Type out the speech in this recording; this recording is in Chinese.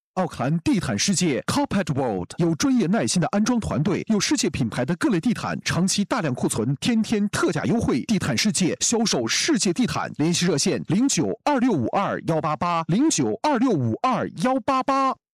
奥克兰地毯世界 Carpet World 有专业耐心的安装团队，有世界品牌的各类地毯，长期大量库存，天天特价优惠。地毯世界销售世界地毯，联系热线092652188092652188。